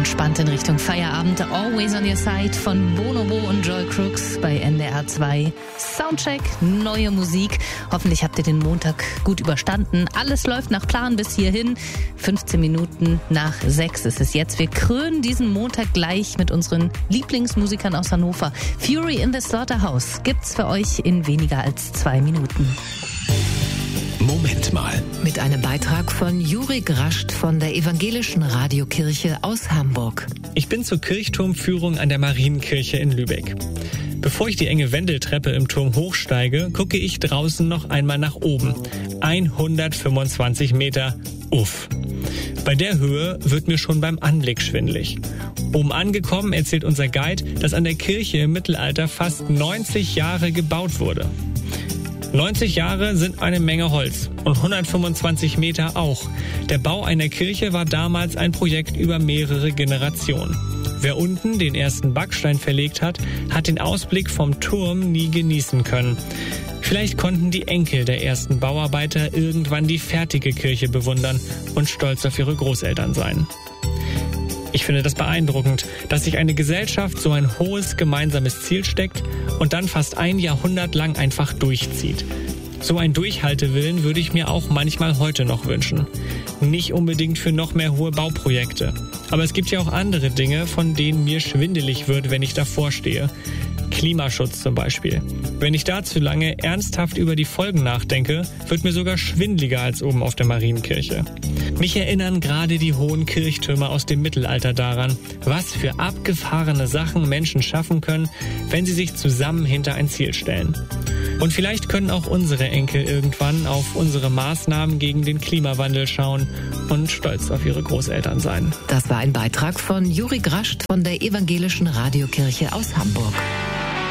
entspannt in Richtung Feierabend. Always on Your Side von Bonobo und Joel Crooks bei NDR 2. Soundcheck, neue Musik. Hoffentlich habt ihr den Montag gut überstanden. Alles läuft nach Plan bis hierhin. 15 Minuten nach 6 ist es jetzt. Wir krönen diesen Montag gleich mit unseren Lieblingsmusikern aus Hannover. Fury in the Slaughterhouse gibt's für euch in weniger als 2 Minuten. Moment mal. Mit einem Beitrag von Juri Grascht von der Evangelischen Radiokirche aus Hamburg. Ich bin zur Kirchturmführung an der Marienkirche in Lübeck. Bevor ich die enge Wendeltreppe im Turm hochsteige, gucke ich draußen noch einmal nach oben. 125 Meter. Uff. Bei der Höhe wird mir schon beim Anblick schwindelig. Oben angekommen erzählt unser Guide, dass an der Kirche im Mittelalter fast 90 Jahre gebaut wurde. 90 Jahre sind eine Menge Holz und 125 Meter auch. Der Bau einer Kirche war damals ein Projekt über mehrere Generationen. Wer unten den ersten Backstein verlegt hat, hat den Ausblick vom Turm nie genießen können. Vielleicht konnten die Enkel der ersten Bauarbeiter irgendwann die fertige Kirche bewundern und stolz auf ihre Großeltern sein. Ich finde das beeindruckend, dass sich eine Gesellschaft so ein hohes gemeinsames Ziel steckt und dann fast ein Jahrhundert lang einfach durchzieht. So ein Durchhaltewillen würde ich mir auch manchmal heute noch wünschen. Nicht unbedingt für noch mehr hohe Bauprojekte. Aber es gibt ja auch andere Dinge, von denen mir schwindelig wird, wenn ich davor stehe. Klimaschutz zum Beispiel. Wenn ich da zu lange ernsthaft über die Folgen nachdenke, wird mir sogar schwindeliger als oben auf der Marienkirche. Mich erinnern gerade die hohen Kirchtürme aus dem Mittelalter daran, was für abgefahrene Sachen Menschen schaffen können, wenn sie sich zusammen hinter ein Ziel stellen. Und vielleicht können auch unsere Enkel irgendwann auf unsere Maßnahmen gegen den Klimawandel schauen und stolz auf ihre Großeltern sein. Das war ein Beitrag von Juri Grascht von der Evangelischen Radiokirche aus Hamburg.